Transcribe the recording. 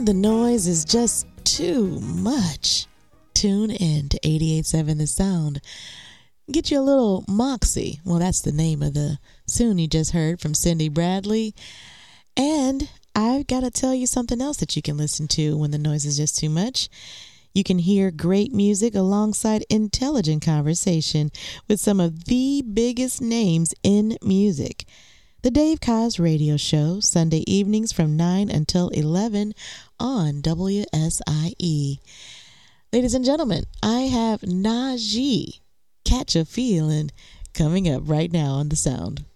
When the noise is just too much, tune in to 88.7 The Sound. Get you a little Moxie. Well, that's the name of the tune you just heard from Cindy Bradley. And I've got to tell you something else that you can listen to when the noise is just too much. You can hear great music alongside intelligent conversation with some of the biggest names in music. The Dave Koz Radio Show, Sunday evenings from 9 until 11 on WSIE. Ladies and gentlemen, I have Najee, Catch a Feeling, coming up right now on The Sound.